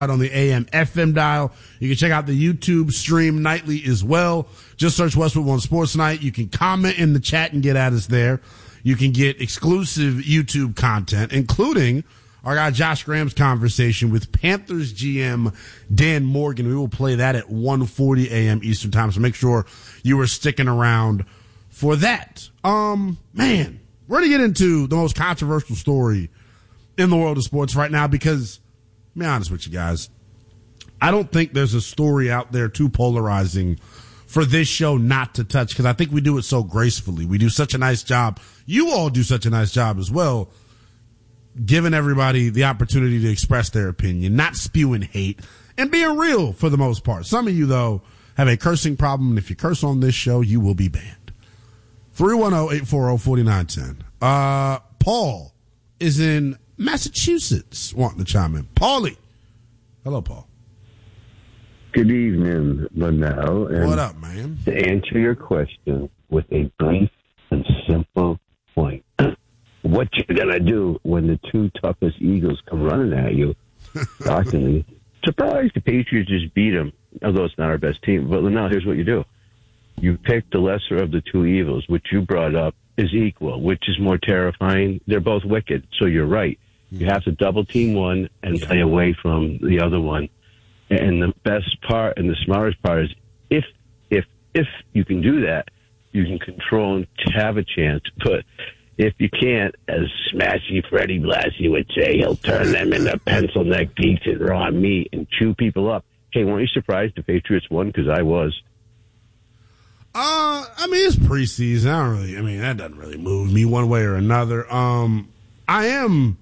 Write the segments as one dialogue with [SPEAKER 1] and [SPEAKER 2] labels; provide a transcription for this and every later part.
[SPEAKER 1] on the AM FM dial. You can check out the YouTube stream nightly as well. Just search Westwood One Sports Night. You can comment in the chat and get at us there. You can get exclusive YouTube content, including our guy Josh Graham's conversation with Panthers GM Dan Morgan. We will play that at 1:40 a.m. Eastern time, so make sure you are sticking around for that. Man, we're going to get into the most controversial story in the world of sports right now because, to be honest with you guys, I don't think there's a story out there too polarizing for this show not to touch, because I think we do it so gracefully. We do such a nice job. You all do such a nice job as well, giving everybody the opportunity to express their opinion, not spewing hate, and being real for the most part. Some of you, though, have a cursing problem, and if you curse on this show, you will be banned. 310-840-4910. Paul is in Massachusetts wanting to chime in. Paulie. Hello, Paul.
[SPEAKER 2] Good evening, Linnell. And
[SPEAKER 1] what up, man?
[SPEAKER 2] To answer your question with a brief and simple point, what you're going to do when the two toughest Eagles come running at you, shockingly, surprised the Patriots just beat them, although it's not our best team. But Linnell, here's what you do. You pick the lesser of the two evils, which you brought up is equal, which is more terrifying. They're both wicked, so you're right. You have to double team one and play away from the other one. And the best part and the smartest part is if you can do that, you can control and have a chance. But if you can't, as Smashy Freddie Blassie would say, he'll turn them into pencil neck geeks and raw meat and chew people up. Hey, weren't you surprised the Patriots won? Because I was.
[SPEAKER 1] I mean, it's preseason. That doesn't really move me one way or another. I am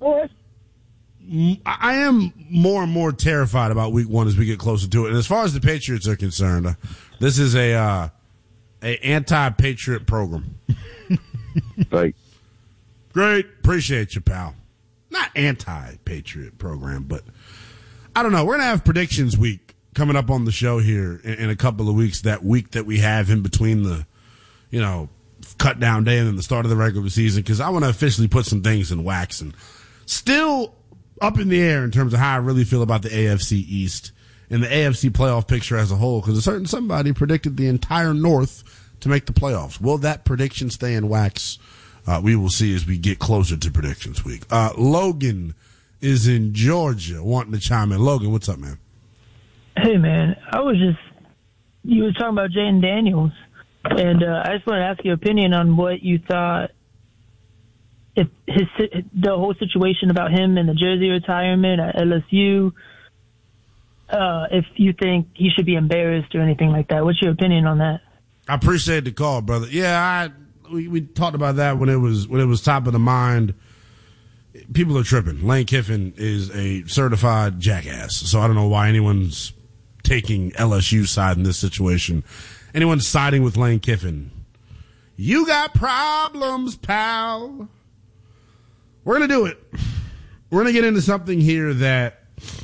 [SPEAKER 1] more and more terrified about week one as we get closer to it. And as far as the Patriots are concerned, this is a anti-Patriot program.
[SPEAKER 2] Right.
[SPEAKER 1] Great. Appreciate you, pal. Not anti-Patriot program, but I don't know. We're going to have predictions week coming up on the show here in a couple of weeks, that week that we have in between the, cut down day and then the start of the regular season, because I want to officially put some things in wax. And still up in the air in terms of how I really feel about the AFC East and the AFC playoff picture as a whole, because a certain somebody predicted the entire North to make the playoffs. Will that prediction stay in wax? We will see as we get closer to predictions week. Logan is in Georgia wanting to chime in. Logan, what's up, man?
[SPEAKER 3] Hey, man. You were talking about Jayden Daniels, and I just want to ask your opinion on what you thought if the whole situation about him and the jersey retirement at LSU, if you think he should be embarrassed or anything like that. What's your opinion on that?
[SPEAKER 1] I appreciate the call, brother. Yeah, we talked about that when it was top of the mind. People are tripping. Lane Kiffin is a certified jackass, so I don't know why anyone's taking LSU's side in this situation. Anyone siding with Lane Kiffin, you got problems, pal. We're going to do it. We're going to get into something here that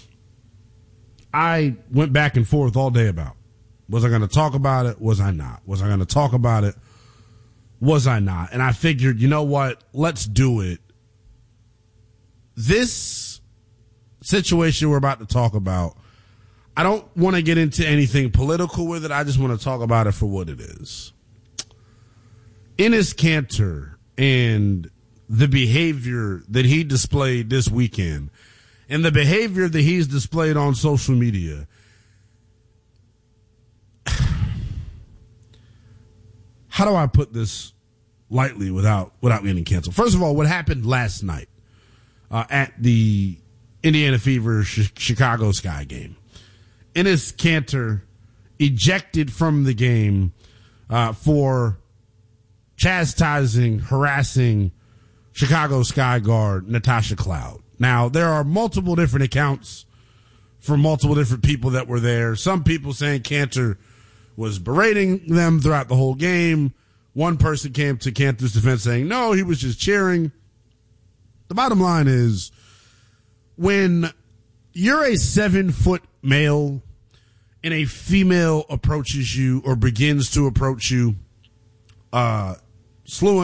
[SPEAKER 1] I went back and forth all day about. Was I going to talk about it? Was I not? Was I going to talk about it? Was I not? And I figured, you know what? Let's do it. This situation we're about to talk about, I don't want to get into anything political with it. I just want to talk about it for what it is. Enes Kanter and the behavior that he displayed this weekend and the behavior that he's displayed on social media. How do I put this lightly without getting canceled? First of all, what happened last night at the Indiana Fever Chicago Sky game? Enes Kanter ejected from the game for chastising, harassing Chicago Sky guard Natasha Cloud. Now, there are multiple different accounts from multiple different people that were there. Some people saying Kanter was berating them throughout the whole game. One person came to Kanter's defense saying, no, he was just cheering. The bottom line is, when you're a 7-foot male and a female approaches you or begins to approach you,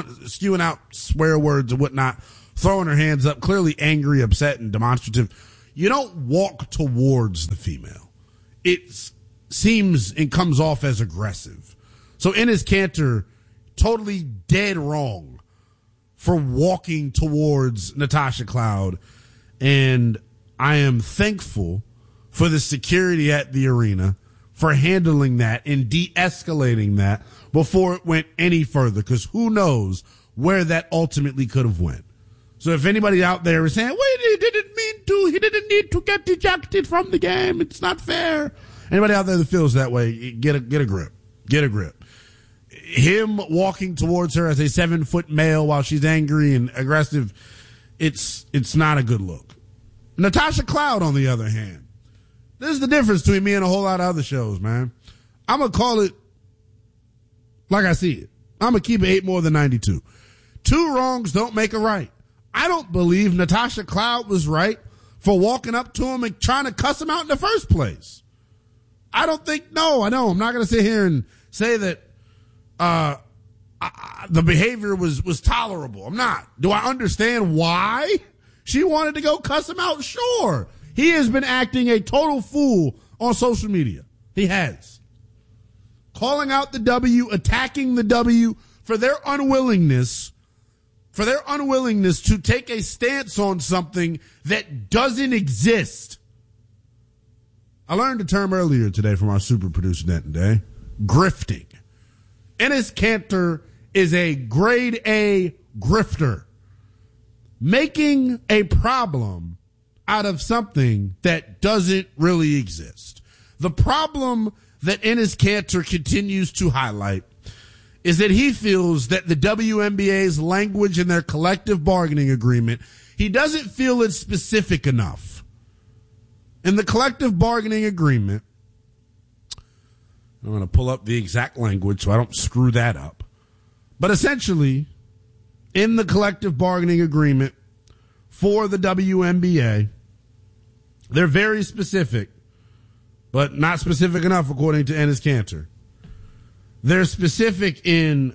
[SPEAKER 1] spewing out swear words and whatnot, throwing her hands up, clearly angry, upset, and demonstrative, you don't walk towards the female. It seems and comes off as aggressive. So Enes Kanter, totally dead wrong for walking towards Natasha Cloud. And I am thankful for the security at the arena for handling that and de-escalating that before it went any further, because who knows where that ultimately could have went. So if anybody out there is saying, wait, he didn't mean to, he didn't need to get ejected from the game, it's not fair. Anybody out there that feels that way, get a grip. Get a grip. Him walking towards her as a 7-foot male while she's angry and aggressive, it's not a good look. Natasha Cloud, on the other hand, this is the difference between me and a whole lot of other shows, man. I'm going to call it like I see it. I'm going to keep it 8 more than 92. 2 wrongs don't make a right. I don't believe Natasha Cloud was right for walking up to him and trying to cuss him out in the first place. I don't think, I know. I'm not going to sit here and say that the behavior was tolerable. I'm not. Do I understand why she wanted to go cuss him out? Sure. He has been acting a total fool on social media. He has. Calling out the W, attacking the W for their unwillingness to take a stance on something that doesn't exist. I learned a term earlier today from our super producer, Denton Day. Grifting. Enes Kanter is a grade A grifter. Making a problem out of something that doesn't really exist. The problem that Enes Kanter continues to highlight is that he feels that the WNBA's language in their collective bargaining agreement, he doesn't feel it's specific enough. In the collective bargaining agreement, I'm going to pull up the exact language so I don't screw that up. But essentially, in the collective bargaining agreement for the WNBA, they're very specific, but not specific enough according to Enes Kanter. They're specific in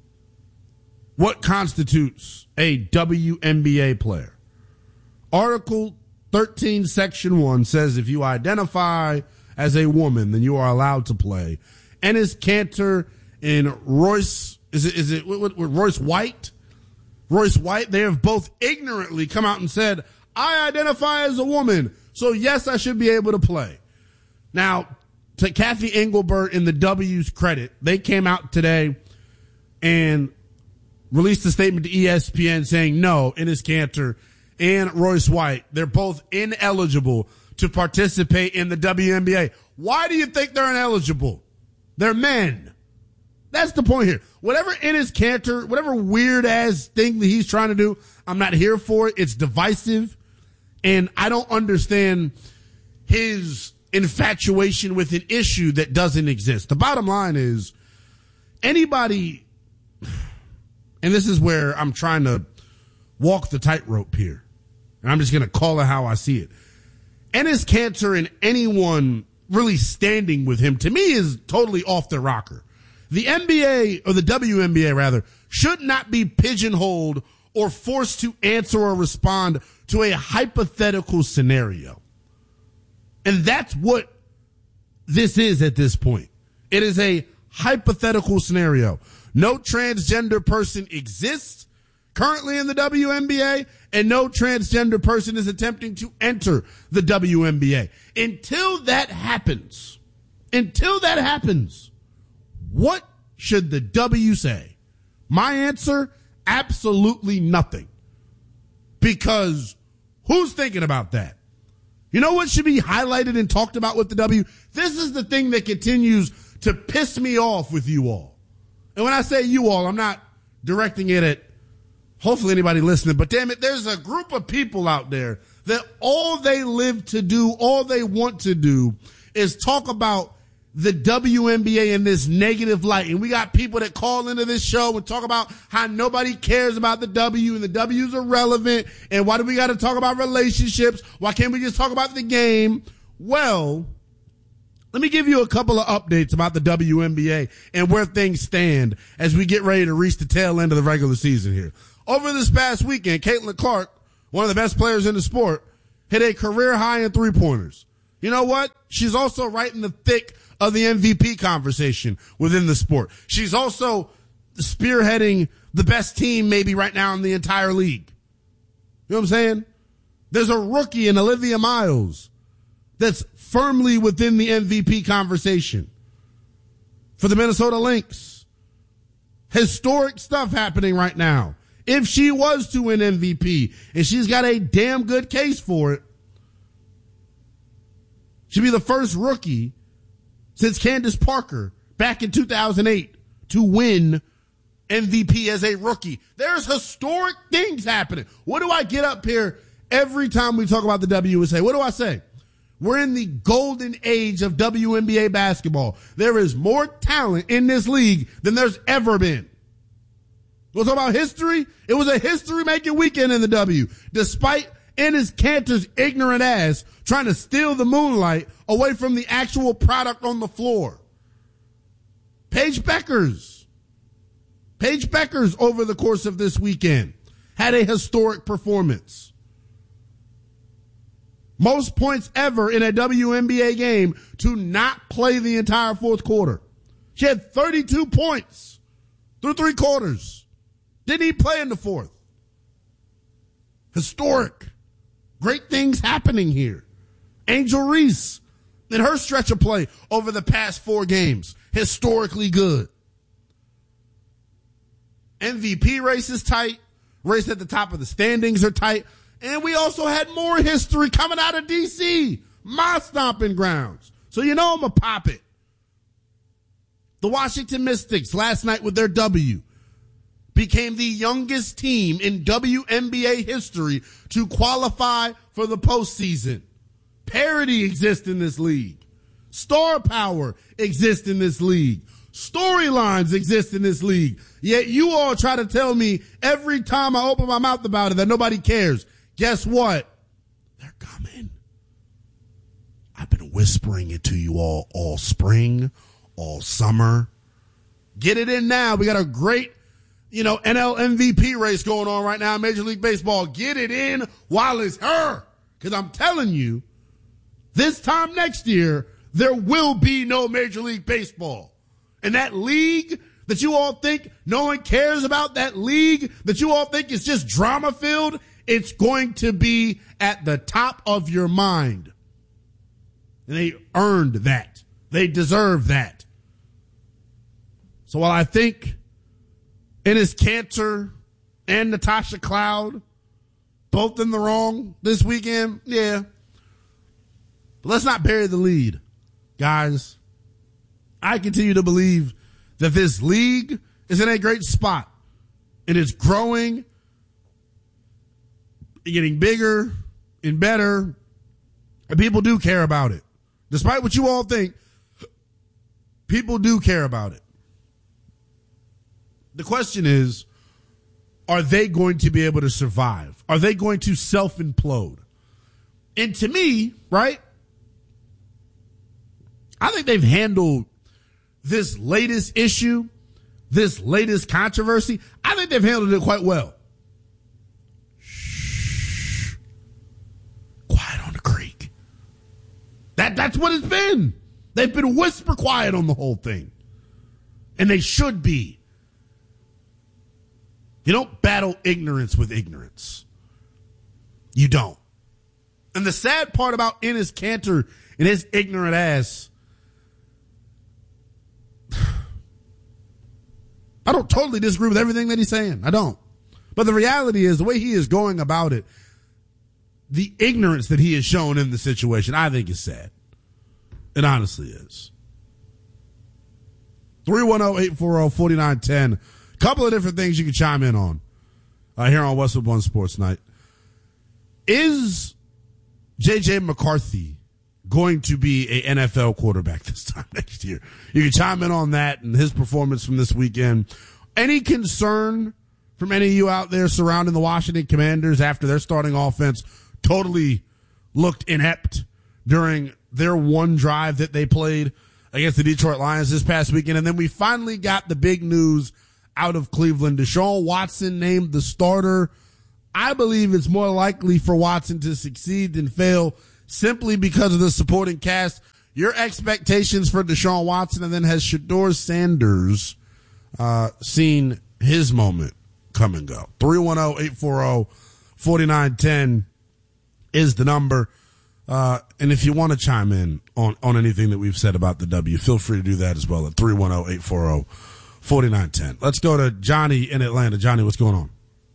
[SPEAKER 1] what constitutes a WNBA player. Article 13, Section 1 says if you identify as a woman, then you are allowed to play. Enes Kanter and Royce, Royce White? Royce White, they have both ignorantly come out and said, I identify as a woman, so yes, I should be able to play. Now, to Kathy Engelbert in the W's credit, they came out today and released a statement to ESPN saying, no, Enes Kanter and Royce White, they're both ineligible to participate in the WNBA. Why do you think they're ineligible? They're men. That's the point here. Whatever Enes Kanter, whatever weird ass thing that he's trying to do, I'm not here for it. It's divisive. And I don't understand his infatuation with an issue that doesn't exist. The bottom line is anybody, and this is where I'm trying to walk the tightrope here, and I'm just going to call it how I see it. Enes Kanter and anyone really standing with him, to me, is totally off the rocker. The NBA, or the WNBA rather, should not be pigeonholed or forced to answer or respond to a hypothetical scenario. And that's what this is at this point. It is a hypothetical scenario. No transgender person exists currently in the WNBA, and no transgender person is attempting to enter the WNBA. Until that happens, what should the W say? My answer, absolutely nothing. Because who's thinking about that? You know what should be highlighted and talked about with the W? This is the thing that continues to piss me off with you all. And when I say you all, I'm not directing it at hopefully anybody listening, but damn it, there's a group of people out there that all they live to do, all they want to do is talk about the WNBA in this negative light. And we got people that call into this show and talk about how nobody cares about the W and the W's are irrelevant. And why do we got to talk about relationships? Why can't we just talk about the game? Well, let me give you a couple of updates about the WNBA and where things stand as we get ready to reach the tail end of the regular season here. Over this past weekend, Caitlin Clark, one of the best players in the sport, hit a career high in three-pointers. You know what? She's also right in the thick of the MVP conversation within the sport. She's also spearheading the best team maybe right now in the entire league. You know what I'm saying? There's a rookie in Olivia Miles that's firmly within the MVP conversation for the Minnesota Lynx. Historic stuff happening right now. If she was to win MVP, and she's got a damn good case for it, she'd be the first rookie since Candace Parker back in 2008 to win MVP as a rookie. There's historic things happening. What do I get up here every time we talk about the WNBA? What do I say? We're in the golden age of WNBA basketball. There is more talent in this league than there's ever been. We'll talk about history. It was a history-making weekend in the W, despite Enes Kanter's ignorant ass trying to steal the moonlight away from the actual product on the floor. Paige Beckers over the course of this weekend had a historic performance. Most points ever in a WNBA game to not play the entire fourth quarter. She had 32 points through three quarters. Didn't even play in the fourth. Historic. Great things happening here. Angel Reese in her stretch of play over the past 4 games. Historically good. MVP race is tight. Race at the top of the standings are tight. And we also had more history coming out of D.C., my stomping grounds. So you know I'm going to pop it. The Washington Mystics last night with their W became the youngest team in WNBA history to qualify for the postseason. Parity exists in this league. Star power exists in this league. Storylines exist in this league. Yet you all try to tell me every time I open my mouth about it that nobody cares. Guess what? They're coming. I've been whispering it to you all spring, all summer. Get it in now. We got a great, NL MVP race going on right now in Major League Baseball. Get it in while it's her. Because I'm telling you, this time next year, there will be no Major League Baseball. And that league that you all think no one cares about, that league that you all think is just drama-filled, it's going to be at the top of your mind. And they earned that. They deserve that. So while I think Enes Kanter and Natasha Cloud both in the wrong this weekend, yeah. But let's not bury the lead, guys. I continue to believe that this league is in a great spot. It is growing, getting bigger and better, and people do care about it. Despite what you all think, people do care about it. The question is, are they going to be able to survive? Are they going to self-implode? And to me, right, I think they've handled this latest issue, this latest controversy, I think they've handled it quite well. Shh. Quiet on the creek. That's what it's been. They've been whisper quiet on the whole thing. And they should be. You don't battle ignorance with ignorance. You don't. And the sad part about Enes Kanter and his ignorant ass, I don't totally disagree with everything that he's saying. I don't. But the reality is, the way he is going about it, the ignorance that he has shown in the situation, I think is sad. It honestly is. 310-840-4910. Couple of different things you can chime in on here on Westwood One Sports Night. Is J.J. McCarthy going to be an NFL quarterback this time next year? You can chime in on that and his performance from this weekend. Any concern from any of you out there surrounding the Washington Commanders after their starting offense totally looked inept during their one drive that they played against the Detroit Lions this past weekend? And then we finally got the big news out of Cleveland. Deshaun Watson named the starter I believe it's more likely for Watson to succeed than fail simply because of the supporting cast. Your expectations for Deshaun Watson, and then has Shedeur Sanders seen his moment come and go? 310-840-4910 is the number. And if you want to chime in on anything that we've said about the W, feel free to do that as well at 310-840-4910. Let's go to Johnny in Atlanta. Johnny, what's going on?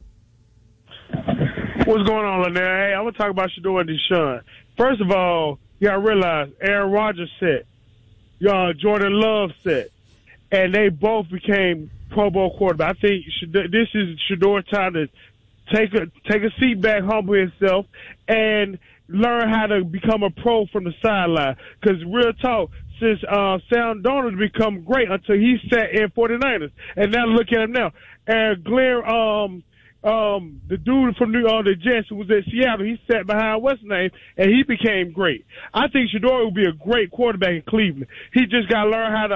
[SPEAKER 4] What's going on, Lynell? Hey, I'm going to talk about Shedeur and Deshaun. First of all, you got to realize Aaron Rodgers set, Jordan Love set, and they both became Pro Bowl quarterback. I think this is Shedeur's time to take a seat back, humble himself, and learn how to become a pro from the sideline. Because real talk, since Sam Darnold become great until he sat in 49ers, and now look at him now. And Glenn, the dude from the Jets who was at Seattle, he sat behind what's his name, and he became great. I think Shedeur would be a great quarterback in Cleveland. He just got to learn how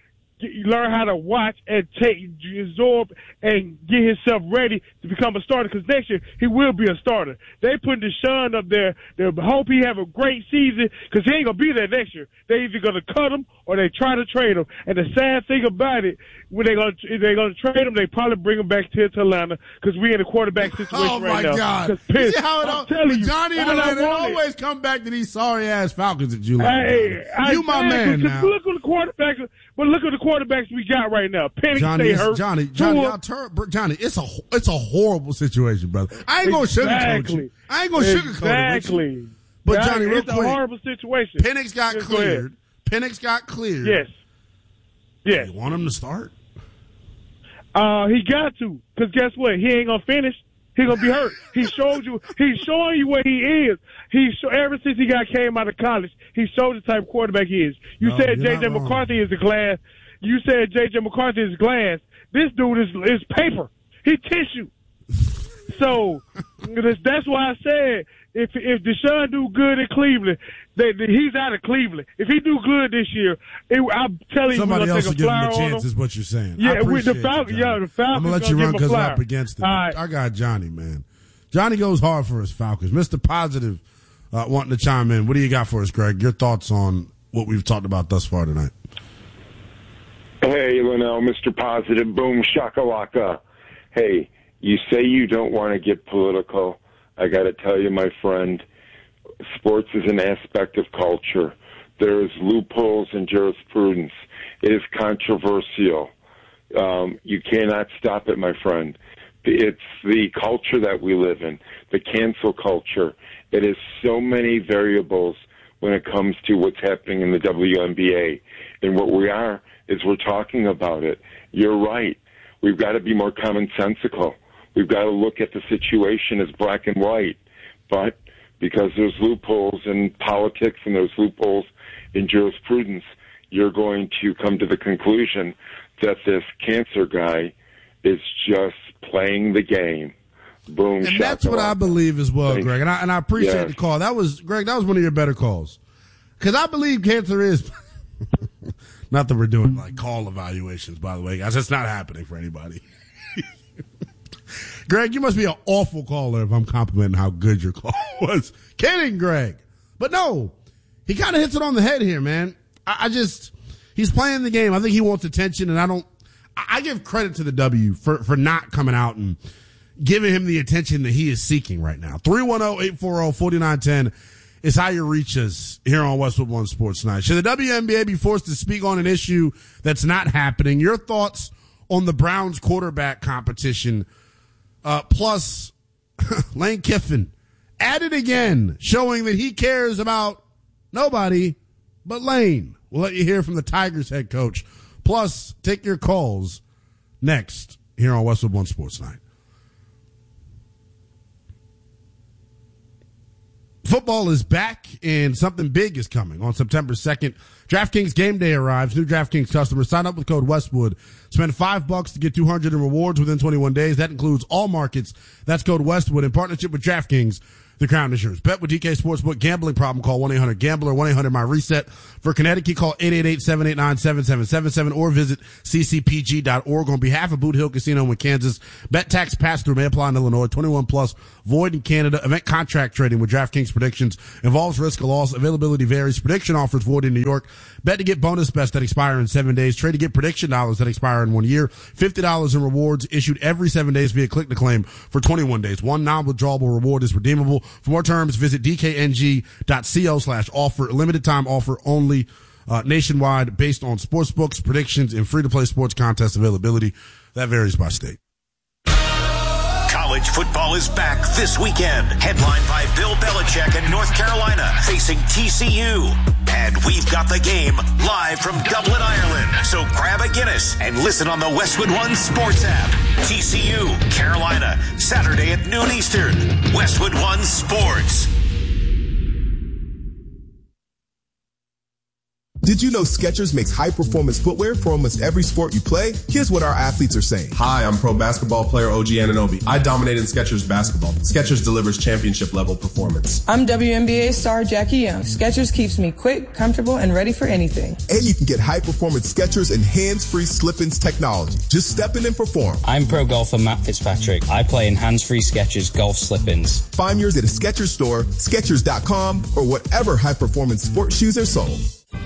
[SPEAKER 4] to watch and absorb and get himself ready to become a starter, because next year he will be a starter. They put Deshaun up there. They hope he have a great season, because he ain't going to be there next year. They either going to cut him or they try to trade him. And the sad thing about it, when they're going to trade him, they probably bring him back here to Atlanta, because we're in a quarterback situation right now.
[SPEAKER 1] Oh, my God.
[SPEAKER 4] You
[SPEAKER 1] see how Johnny and Atlanta always come back to these sorry-ass Falcons that you like. You my man now.
[SPEAKER 4] Look at the quarterbacks. But look at the quarterbacks we got right now. Penix stay hurt.
[SPEAKER 1] Johnny, it's a horrible situation, brother. I ain't gonna sugarcoat you.
[SPEAKER 4] Exactly.
[SPEAKER 1] But Johnny, real
[SPEAKER 4] quick,
[SPEAKER 1] it's
[SPEAKER 4] a horrible situation.
[SPEAKER 1] Penix got cleared. Penix got cleared.
[SPEAKER 4] Yes.
[SPEAKER 1] You want him to start?
[SPEAKER 4] He got to, because guess what? He ain't gonna finish. He's gonna be hurt. He's showing you what he is. Ever since he came out of college, he showed the type of quarterback he is. You said J.J. McCarthy is the glass. You said J.J. McCarthy is glass. This dude is paper. He tissue. So that's why I said if Deshaun do good in Cleveland, he's out of Cleveland. If he do good this year, I'm telling you,
[SPEAKER 1] somebody else will give him a
[SPEAKER 4] chance.
[SPEAKER 1] Is what you're saying.
[SPEAKER 4] Yeah, with the Falcons. Yeah, the Falcons.
[SPEAKER 1] I'm gonna let you run because we're up against it.
[SPEAKER 4] Right.
[SPEAKER 1] I got Johnny, man. Johnny goes hard for his Falcons. Mr. Positive wanting to chime in. What do you got for us, Greg? Your thoughts on what we've talked about thus far tonight?
[SPEAKER 5] Hey, Linnell, Mr. Positive, boom, shakalaka. Hey, you say you don't want to get political. I got to tell you, my friend, sports is an aspect of culture. There's loopholes in jurisprudence. It is controversial. You cannot stop it, my friend. It's the culture that we live in, the cancel culture. It is so many variables when it comes to what's happening in the WNBA. And what we are is we're talking about it. You're right. We've got to be more commonsensical. We've got to look at the situation as black and white. But because there's loopholes in politics and there's loopholes in jurisprudence, you're going to come to the conclusion that this cancer guy is just playing the game. Boom.
[SPEAKER 1] And that's what I believe as well, Greg. And I appreciate the call. That was one of your better calls. Because I believe cancer is not that we're doing like call evaluations, by the way, guys. That's not happening for anybody. Greg, you must be an awful caller if I'm complimenting how good your call was. Kidding, Greg. But no, he kind of hits it on the head here, man. He's playing the game. I think he wants attention, and I give credit to the W for not coming out and giving him the attention that he is seeking right now. 310-840-4910 is how you reach us here on Westwood One Sports Night. Should the WNBA be forced to speak on an issue that's not happening? Your thoughts on the Browns quarterback competition, plus Lane Kiffin at it again, showing that he cares about nobody but Lane. We'll let you hear from the Tigers head coach. Plus, take your calls next here on Westwood One Sports Night. Football is back, and something big is coming on September 2nd. DraftKings Game Day arrives. New DraftKings customers sign up with code Westwood. Spend $5 to get $200 in rewards within 21 days. That includes all markets. That's code Westwood in partnership with DraftKings. the Crown Insurance. Bet with DK Sportsbook. Gambling problem, call 1-800-GAMBLER, 1-800-MY-RESET. For Connecticut, call 888-789-7777 or visit ccpg.org. On behalf of Boot Hill Casino in Kansas, bet tax pass-through may apply in Illinois. 21 plus, void in Canada. Event contract trading with DraftKings predictions involves risk of loss. Availability varies. Prediction offers void in New York. Bet to get bonus bets that expire in 7 days. Trade to get prediction dollars that expire in 1 year. $50 in rewards issued every 7 days via click to claim for 21 days. One non-withdrawable reward is redeemable. For more terms, visit dkng.co/offer. Limited time offer only, nationwide, based on sportsbooks, predictions, and free-to-play sports contest availability. That varies by state.
[SPEAKER 6] College football is back this weekend. Headlined by Bill Belichick and North Carolina facing TCU. And we've got the game live from Dublin, Ireland. So grab a Guinness and listen on the Westwood One Sports app. TCU, Carolina, Saturday at noon Eastern. Westwood One Sports.
[SPEAKER 7] Did you know Skechers makes high-performance footwear for almost every sport you play? Here's what our athletes are saying.
[SPEAKER 8] Hi, I'm pro basketball player OG Anunoby. I dominate in Skechers basketball. Skechers delivers championship-level performance.
[SPEAKER 9] I'm WNBA star Jackie Young. Skechers keeps me quick, comfortable, and ready for anything.
[SPEAKER 7] And you can get high-performance Skechers and hands-free slip-ins technology. Just step in and perform.
[SPEAKER 10] I'm pro golfer Matt Fitzpatrick. I play in hands-free Skechers golf slip-ins.
[SPEAKER 7] Find yours at a Skechers store, Skechers.com, or whatever high-performance sports shoes are sold.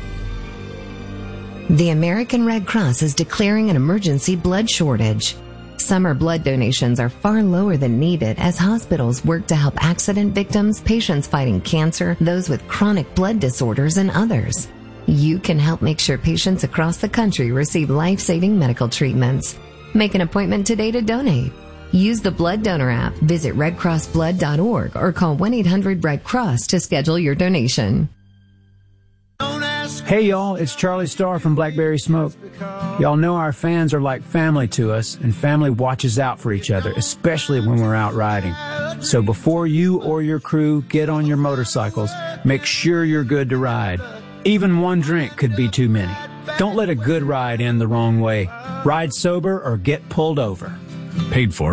[SPEAKER 11] The American Red Cross is declaring an emergency blood shortage. Summer blood donations are far lower than needed as hospitals work to help accident victims, patients fighting cancer, those with chronic blood disorders, and others. You can help make sure patients across the country receive life-saving medical treatments. Make an appointment today to donate. Use the Blood Donor app, visit redcrossblood.org, or call 1-800-RED-CROSS to schedule your donation.
[SPEAKER 12] Hey y'all, it's Charlie Starr from Blackberry Smoke. Y'all know our fans are like family to us, and family watches out for each other, especially when we're out riding. So before you or your crew get on your motorcycles, make sure you're good to ride. Even one drink could be too many. Don't let a good ride end the wrong way. Ride sober or get pulled over.
[SPEAKER 13] Paid for